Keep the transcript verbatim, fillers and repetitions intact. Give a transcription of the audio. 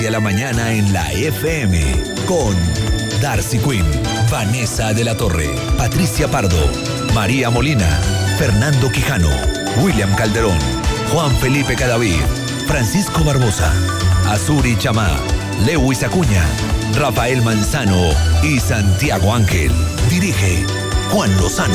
de la mañana en la F M con Darcy Quinn, Vanessa de la Torre, Patricia Pardo, María Molina, Fernando Quijano, William Calderón, Juan Felipe Cadavid, Francisco Barbosa, Azuri Chamá, Lewis Acuña, Rafael Manzano y Santiago Ángel. Dirige Juan Lozano.